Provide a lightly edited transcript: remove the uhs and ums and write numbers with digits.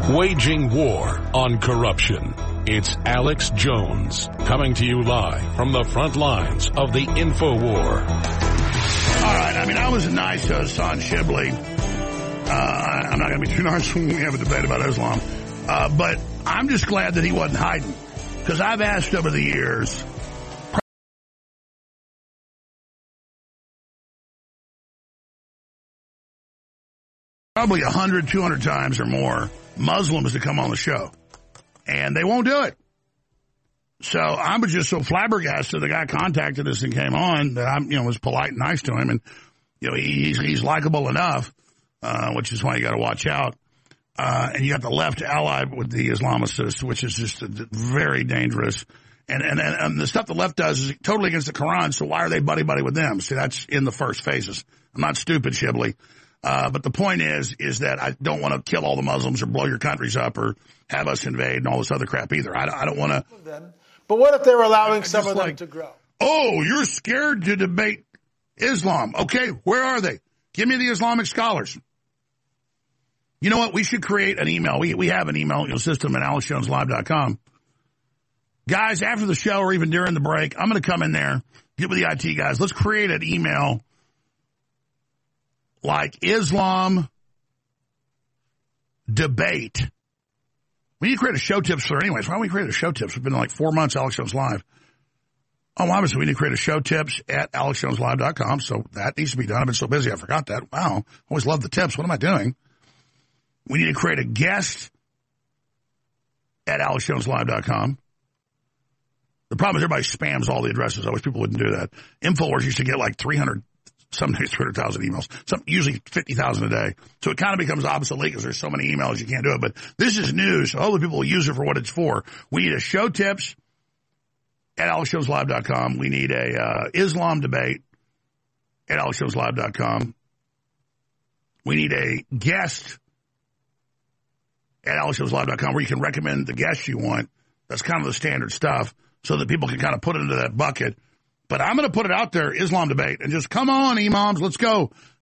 Waging war on corruption. It's Alex Jones coming to you live from the front lines of the InfoWar. All right, I was nice to Hassan Shibli. I'm not going to be too nice when we have a debate about Islam. But I'm just glad that he wasn't hiding. Because I've asked over the years, probably 100, 200 times or more, Muslims to come on the show. And they won't do it. So I was just so flabbergasted. The guy contacted us and came on that I, was polite and nice to him. And, he's likable enough, which is why you got to watch out. And you got the left allied with the Islamicists, which is just very dangerous. And the stuff the left does is totally against the Quran. So why are they buddy-buddy with them? See, that's in the first phases. I'm not stupid, Shibley. But the point is that I don't want to kill all the Muslims or blow your countries up or have us invade and all this other crap either. I don't want to. But what if they're allowing some of them to grow? Oh, you're scared to debate Islam. Okay, where are they? Give me the Islamic scholars. You know what? We should create an email. We have an email system at AlexJonesLive.com. Guys, after the show or even during the break, I'm going to come in there, get with the IT guys. Let's create an email like Islam debate. We need to create a show tips for anyways. Why don't we create a show tips? It's been like 4 months, Alex Jones Live. Oh, obviously, we need to create a show tips at AlexJonesLive.com. So that needs to be done. I've been so busy, I forgot that. Wow. Always love the tips. What am I doing? We need to create a guest at AlexJonesLive.com. The problem is everybody spams all the addresses. I wish people wouldn't do that. InfoWars used to get like 300, some days 300,000 emails, usually 50,000 a day. So it kind of becomes obsolete because there's so many emails you can't do it. But this is news. So hopefully people will use it for what it's for. We need a show tips at AlexJonesLive.com. We need a Islam debate at AlexJonesLive.com. We need a guest at AlexJonesLive.com where you can recommend the guests you want. That's kind of the standard stuff so that people can kind of put it into that bucket. But I'm going to put it out there, Islam debate, and just come on, imams, let's go.